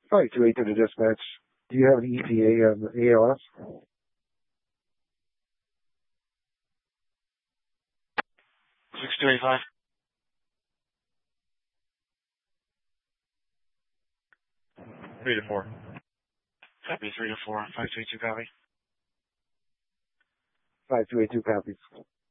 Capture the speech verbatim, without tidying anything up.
five two eight to the dispatch. Do you have an E T A on the A L S? six two eight five. Three to four. Copy three to four. five two eight two copy. five two eight two copies.